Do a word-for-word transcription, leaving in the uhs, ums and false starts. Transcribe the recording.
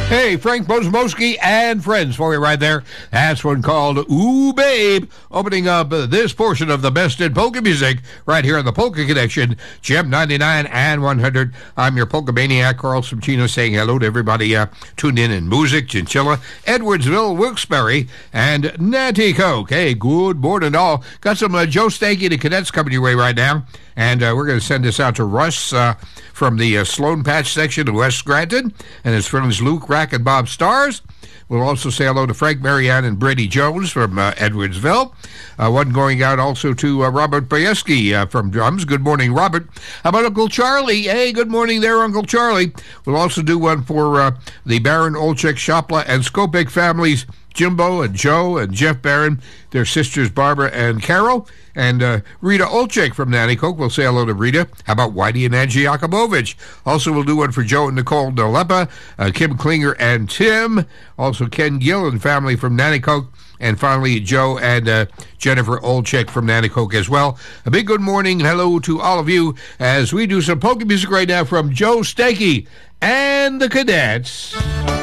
Hey, Frank Bozmowski and friends for you right there. That's one called Ooh Babe, opening up uh, this portion of the best in polka music right here on the Polka Connection, G M ninety-nine and one hundred. I'm your polka maniac, Carl Subchino, saying hello to everybody uh, tuned in in Music, Chinchilla, Edwardsville, Wilkes-Barre, and Nanticoke. Hey, good morning all. Got some uh, Joe Stanky, the cadets, coming your way right now. And uh, we're going to send this out to Russ uh, from the uh, Sloan Patch section of West Scranton, and his friends Luke, Rack, and Bob Stars. We'll also say hello to Frank, Marianne, and Brady Jones from uh, Edwardsville. Uh, one going out also to uh, Robert Bayeski uh, from Drums. Good morning, Robert. How about Uncle Charlie? Hey, good morning there, Uncle Charlie. We'll also do one for uh, the Baron, Olchek, Shopla, and Skopek families, Jimbo and Joe and Jeff Barron, their sisters Barbara and Carol, and uh, Rita Olchek from Nanticoke. We'll say hello to Rita. How about Whitey and Angie Yakubovich? Also, we'll do one for Joe and Nicole Nalepa, uh, Kim Klinger and Tim. Also, Ken Gill and family from Nanticoke. And finally, Joe and uh, Jennifer Olchek from Nanticoke as well. A big good morning and hello to all of you as we do some polka music right now from Joe Stanky and the Cadets.